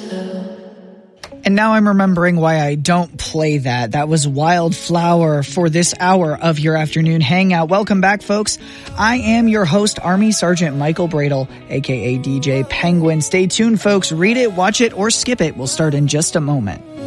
And now I'm remembering why I don't play that. That was Wildflower for this hour of your afternoon hangout. Welcome back, folks. I am your host, Army Sergeant Michael Bradle, aka DJ Penguin. Stay tuned, folks. Read it, watch it, or skip it. We'll start in just a moment.